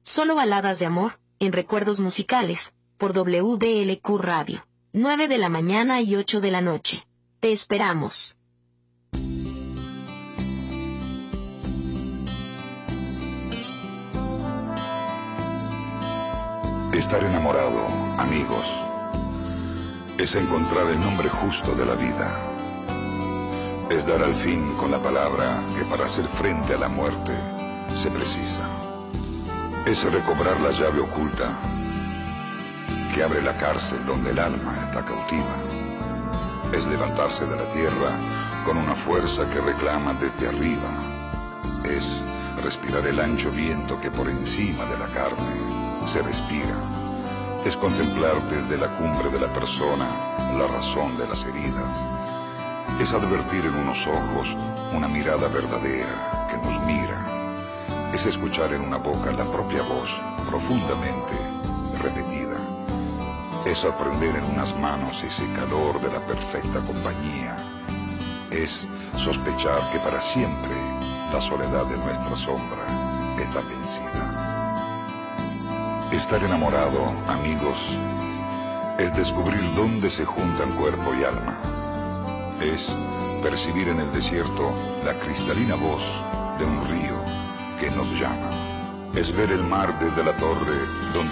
Solo baladas de amor, en Recuerdos Musicales, por WDLQ Radio. 9 de la mañana y 8 de la noche. Te esperamos. Estar enamorado, amigos, es encontrar el nombre justo de la vida. Es dar al fin con la palabra que para hacer frente a la muerte se precisa. Es recobrar la llave oculta que abre la cárcel donde el alma está cautiva. Es levantarse de la tierra con una fuerza que reclama desde arriba. Es respirar el ancho viento que por encima de la carne se respira. Es contemplar desde la cumbre de la persona la razón de las heridas. Es advertir en unos ojos una mirada verdadera que nos mira. Es escuchar en una boca la propia voz profundamente repetida. Es sorprender en unas manos ese calor de la perfecta compañía. Es sospechar que para siempre la soledad de nuestra sombra está vencida. Estar enamorado, amigos, es descubrir dónde se juntan cuerpo y alma. Es percibir en el desierto la cristalina voz de un río que nos llama. Es ver el mar desde la torre donde